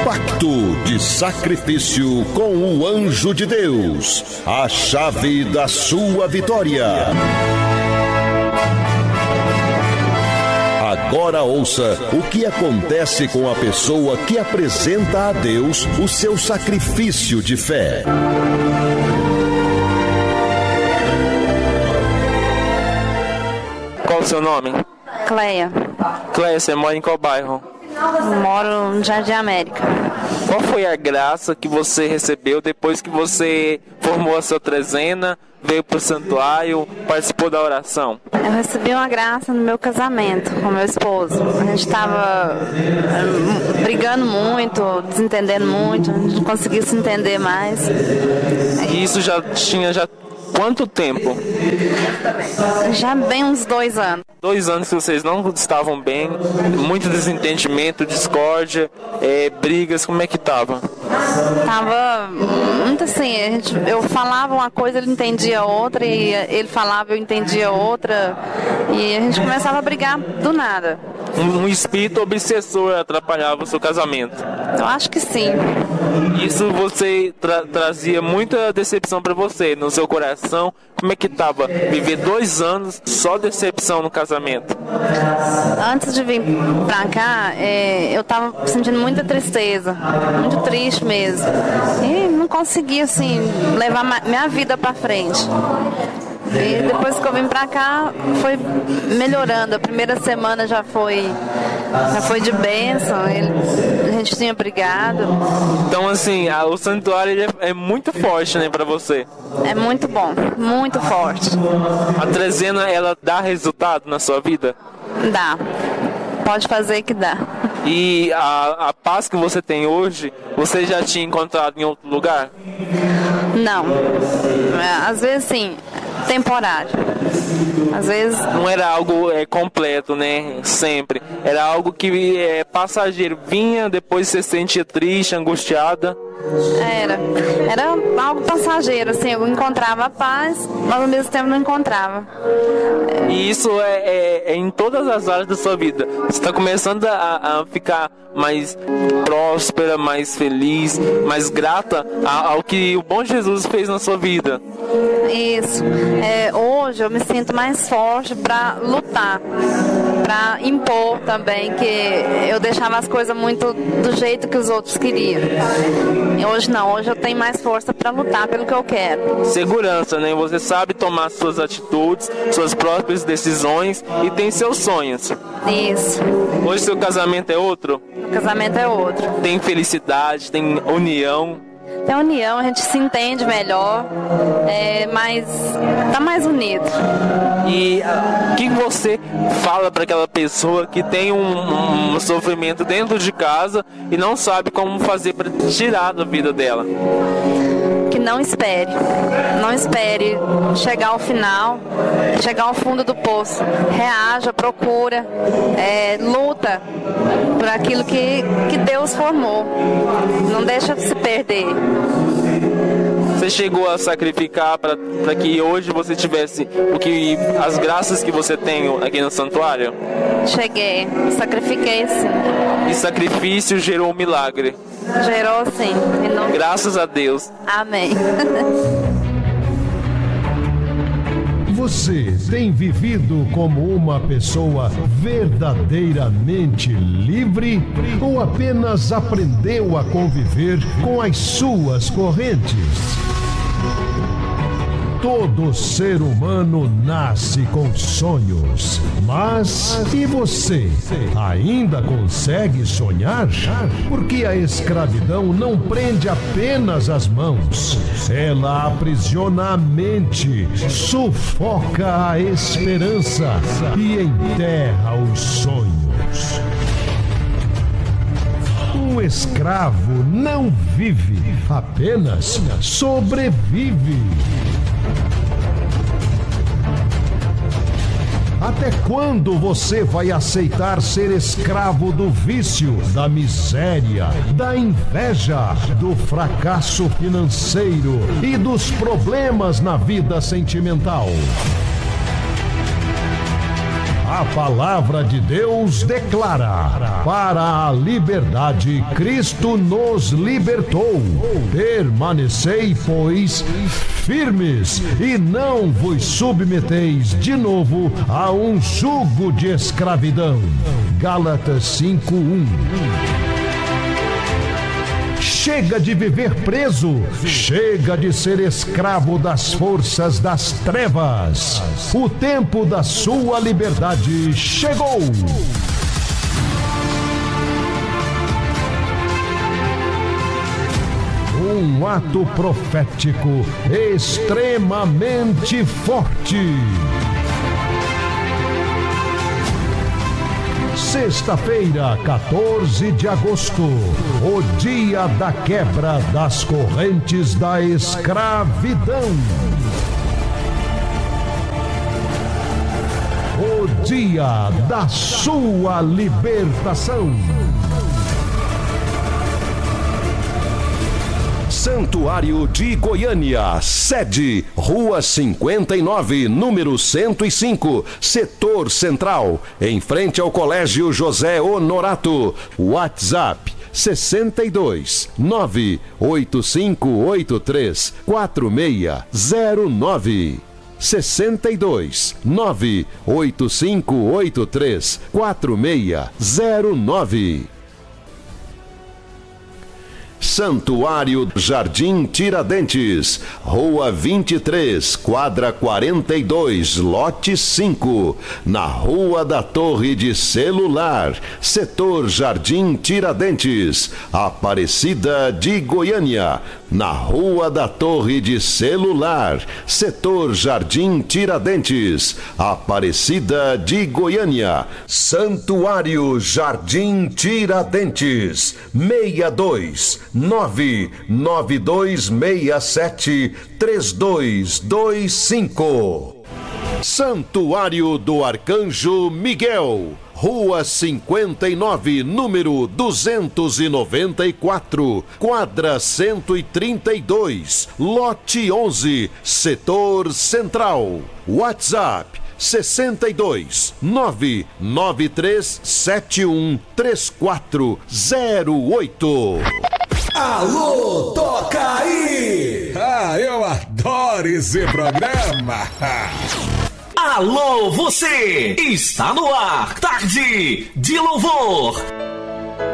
Pacto de sacrifício com o anjo de Deus. A chave da sua vitória. Agora ouça o que acontece com a pessoa que apresenta a Deus o seu sacrifício de fé. Qual o seu nome? Cleia. Cleia, você mora em qual bairro? Moro no Jardim América. Qual foi a graça que você recebeu depois que você formou a sua trezena, veio para o santuário, participou da oração? Eu recebi uma graça no meu casamento com meu esposo. A gente estava brigando muito, desentendendo muito, a gente não conseguia se entender mais. E isso já tinha quanto tempo? Já bem uns 2 anos. 2 anos que vocês não estavam bem, muito desentendimento, discórdia, brigas, como é que tava? Tava muito assim, eu falava uma coisa, ele entendia outra, e ele falava, eu entendia outra, e a gente começava a brigar do nada. Um espírito obsessor atrapalhava o seu casamento? Eu acho que sim. Isso você trazia muita decepção para você, no seu coração. Como é que tava viver 2 anos só decepção no casamento? Antes de vir pra cá, eu tava sentindo muita tristeza, muito triste mesmo. E não conseguia, assim, levar minha vida pra frente. E depois que eu vim pra cá, foi melhorando. A primeira semana já foi de bênção, a gente tinha brigado. Então, assim, o santuário ele é muito forte, né, pra você? É muito bom, muito forte. A trezena, ela dá resultado na sua vida? Dá. Pode fazer que dá. E a paz que você tem hoje, você já tinha encontrado em outro lugar? Não. Às vezes, sim, temporário. Às vezes... Não era algo completo, né? Sempre. Era algo que passageiro. Vinha, depois você se sentia triste, angustiada. Era algo passageiro, assim, eu encontrava a paz, mas ao mesmo tempo não encontrava. E isso é em todas as áreas da sua vida. Você está começando a ficar mais próspera, mais feliz, mais grata ao que o bom Jesus fez na sua vida. Isso. Hoje eu me sinto mais forte para lutar, para impor também, que eu deixava as coisas muito do jeito que os outros queriam. Hoje não, hoje eu tenho mais força para lutar pelo que eu quero. Segurança, né? Você sabe tomar suas atitudes, suas próprias decisões e tem seus sonhos. Isso. Hoje seu casamento é outro? O casamento é outro. Tem felicidade, tem união. Tem união, a gente se entende melhor, mas tá mais unido. E o que você fala para aquela pessoa que tem um sofrimento dentro de casa e não sabe como fazer para tirar da vida dela? Que não espere chegar ao final, chegar ao fundo do poço. Reaja, procura, luta por aquilo que Deus formou. Não deixa de se perder. Você chegou a sacrificar para que hoje você tivesse as graças que você tem aqui no santuário? Cheguei, sacrifiquei sim. E sacrifício gerou um milagre? Gerou sim. Graças a Deus. Amém. Você tem vivido como uma pessoa verdadeiramente livre ou apenas aprendeu a conviver com as suas correntes? Todo ser humano nasce com sonhos, mas e você? Ainda consegue sonhar? Porque a escravidão não prende apenas as mãos, ela aprisiona a mente, sufoca a esperança e enterra os sonhos. Um escravo não vive, apenas sobrevive. Até quando você vai aceitar ser escravo do vício, da miséria, da inveja, do fracasso financeiro e dos problemas na vida sentimental? A palavra de Deus declara: para a liberdade Cristo nos libertou. Permanecei, pois, firmes e não vos submeteis de novo a um jugo de escravidão. Gálatas 5:1. Chega de viver preso, chega de ser escravo das forças das trevas. O tempo da sua liberdade chegou. Um ato profético extremamente forte. Sexta-feira, 14 de agosto, o dia da quebra das correntes da escravidão. O dia da sua libertação. Santuário de Goiânia, sede, Rua 59, número 105, Setor Central, em frente ao Colégio José Honorato. WhatsApp 62 98583 4609. 62 98583 4609. Santuário Jardim Tiradentes, Rua 23, quadra 42, lote 5, na Rua da Torre de Celular, Setor Jardim Tiradentes, Aparecida de Goiânia, na Rua da Torre de Celular, Setor Jardim Tiradentes, Aparecida de Goiânia. Santuário Jardim Tiradentes, 62 99267 3225. Santuário do Arcanjo Miguel, Rua 59, número 294, quadra 132, lote 11, Setor Central. WhatsApp 62 99371 3408. Alô, toca aí! Ah, eu adoro esse programa! Alô, você! Está no ar, Tarde de Louvor!